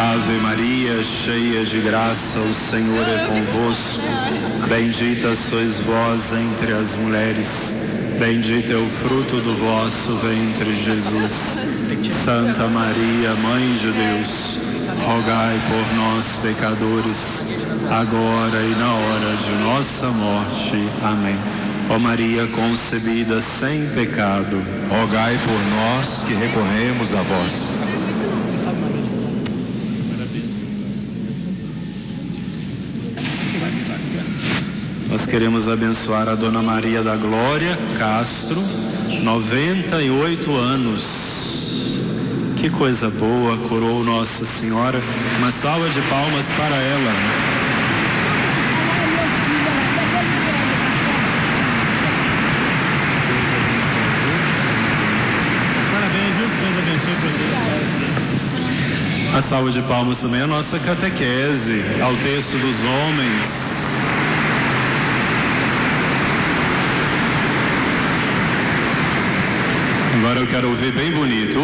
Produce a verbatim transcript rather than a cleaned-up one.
Ave Maria, cheia de graça, o Senhor é convosco. Bendita sois vós entre as mulheres. Bendito é o fruto do vosso ventre, Jesus. Santa Maria, Mãe de Deus, rogai por nós, pecadores, agora e na hora de nossa morte. Amém. Ó Maria concebida sem pecado, rogai por nós que recorremos a vós. Nós queremos abençoar a Dona Maria da Glória Castro, noventa e oito anos. Que coisa boa, coroou Nossa Senhora. Uma salva de palmas para ela. Parabéns, viu? Deus abençoe para todos. A salva de palmas também é a nossa catequese, ao texto dos homens. Agora eu quero ouvir bem bonito.